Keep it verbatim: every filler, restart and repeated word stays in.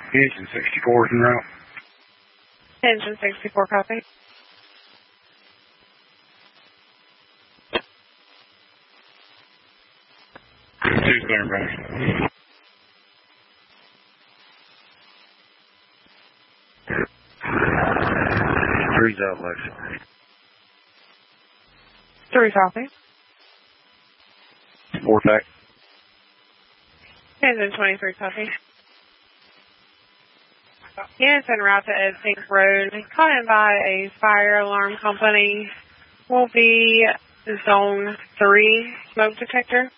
Engine sixty-four is en route. Engine sixty-four, copy. Two clear back. Three's out, Lex. Three, copy. Four back. Engine twenty-three, copy. Units en route to Ed Pink Road. Caught in by a fire alarm company. Will be zone three smoke detector.